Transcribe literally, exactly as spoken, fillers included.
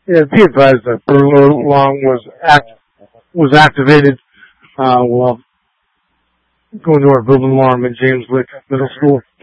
Yeah, be advised that burglar alarm was act was activated uh, while going to our building alarm at James Lick Middle School.